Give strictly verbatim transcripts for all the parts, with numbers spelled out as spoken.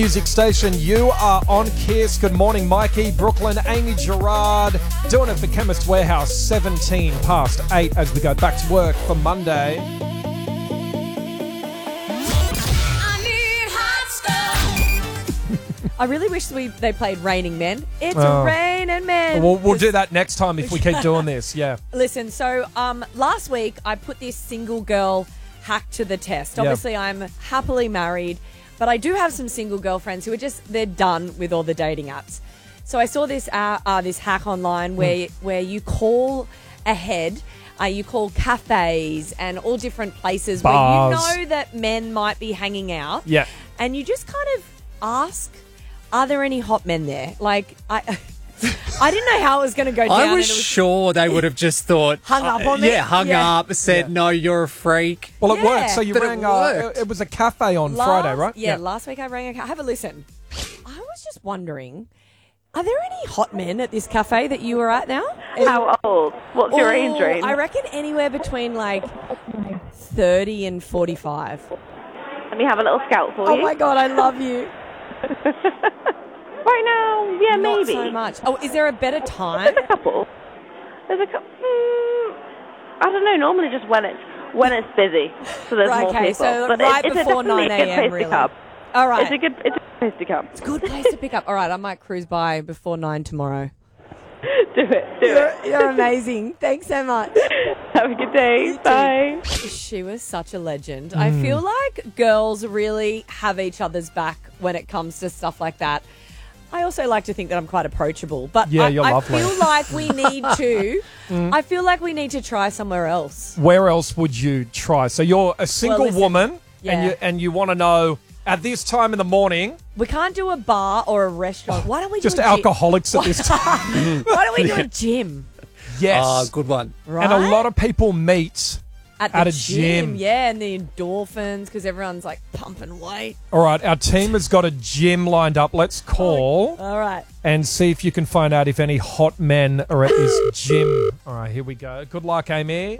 Music station, you are on Kiss. Good morning, Mikey, Brooklyn, Amy Gerard, doing it for Chemist Warehouse, seventeen past eight as we go back to work for Monday. I really wish we they played Raining Men. It's Oh. Raining Men. We'll, we'll do that next time if we keep doing this, yeah. Listen, so um, last week I put this single girl hack to the test. Yeah. Obviously, I'm happily married, but I do have some single girlfriends who are just, they're done with all the dating apps. So I saw this uh, uh, this hack online where, mm. where you call ahead, uh, you call cafes and all different places Bars. where you know that men might be hanging out. Yeah. And you just kind of ask, are there any hot men there? Like, I... I didn't know how it was going to go down. I was, and it was sure they would have just thought... Hung up uh, on me? Yeah, hung Yeah. up, said, Yeah. no, you're a freak. Well, it Yeah. worked. So you But it rang, uh, worked. it was a cafe on last, Friday, right? Yeah, last week I rang a cafe. Have a listen. I was just wondering, are there any hot men at this cafe that you were at now? How old? What's your Oh, age range? I reckon anywhere between like thirty and forty-five. Let me have a little scout for Oh you. my God, I love you. Right now, yeah, Not maybe. so much. Oh, is there a better time? There's a couple. There's a couple. Mm, I don't know. Normally, just when it's when it's busy, so there's Right, more okay, people. so but right it, it's before a definitely nine a good a.m. place really. to come. All right. It's a good. It's a good place to come. It's a good place to pick up. All right, I might cruise by before nine tomorrow. Do it. Do You're, it. you're amazing. Thanks so much. Have a good day. Bye. She was such a legend. I feel like girls really have each other's back when it comes to stuff like that. I also like to think that I'm quite approachable, but Yeah, I, you're I lovely. feel like we need to. I feel like we need to try somewhere else. Where else would you try? So you're a single listen, woman yeah. and you and you want to know at this time in the morning, We can't do a bar or a restaurant. Why don't we just do a gym? alcoholics at this time. Why don't we do a gym? Yes. Ah, good one. Right? And a lot of people meet. at, the at a gym. Yeah, and the endorphins because everyone's like pumping weight. All right, our team has got a gym lined up. Let's call All right. and see if you can find out if any hot men are at this gym. All right, here we go. Good luck, Amy.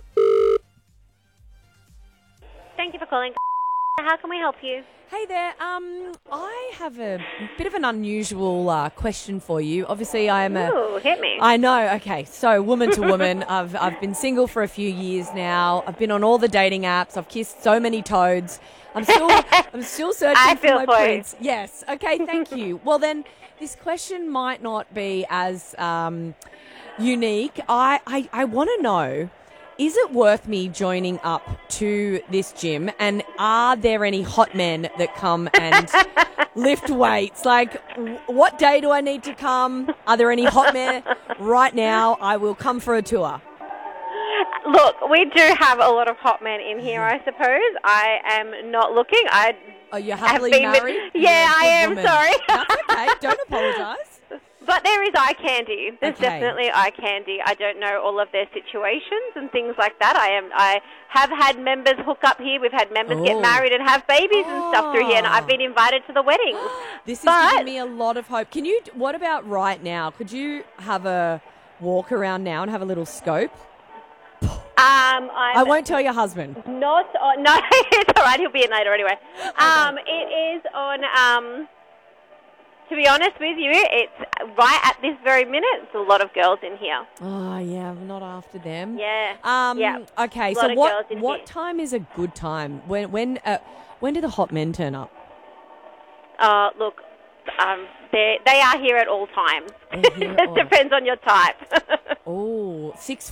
Thank you for calling. How can we help you? Hey there. Um, I have a bit of an unusual uh, question for you. Obviously, I am a. Ooh, hit me. I know. Okay, so woman to woman, I've I've been single for a few years now. I've been on all the dating apps. I've kissed so many toads. I'm still I'm still searching I for feel my for you. prince. Yes. Okay. Thank you. Well, then this question might not be as um, unique. I I, I want to know. Is it worth me joining up to this gym? And are there any hot men that come and lift weights? Like, w- what day do I need to come? Are there any hot men right now? I will come for a tour. Look, we do have a lot of hot men in here, I suppose. I am not looking. I Are you have happily been with- married? Yeah, You're a I good am, woman. sorry. That's okay. Don't apologise. But there is eye candy. There's Okay. definitely eye candy. I don't know all of their situations and things like that. I am. I have had members hook up here. We've had members Oh. get married and have babies and stuff through here, and I've been invited to the weddings. This is But- giving me a lot of hope. Can you, what about right now? Could you have a walk around now and have a little scope? Um, I'm I won't tell your husband. Not on. No, it's all right. He'll be in later anyway. Um, it is on. Um, to be honest with you, it's right at this very minute. There's a lot of girls in here. Oh, yeah, I'm not after them. Yeah. Um, yeah. Okay, A lot so of what girls in what here. time is a good time? When when uh, when do the hot men turn up? Uh, look, um, they they are here at all times. They're here at It all- depends on your type. Oh, six